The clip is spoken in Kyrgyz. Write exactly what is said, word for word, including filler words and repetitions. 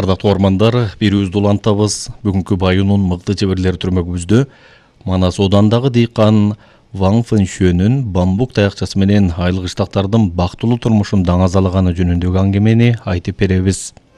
Ардактуу ормандар, бирүүбүздү улантабыз. Бүгүнкү байынын мыкты жебирлери түрмөгүбүздө Манас оодандагы дыйкан Ван Фэншөнүн бамбук таякчасы менен айыл кыштактардын бактылуу турмушун даңазалаганы жөнүндөгү аңгемени айтып беребиз.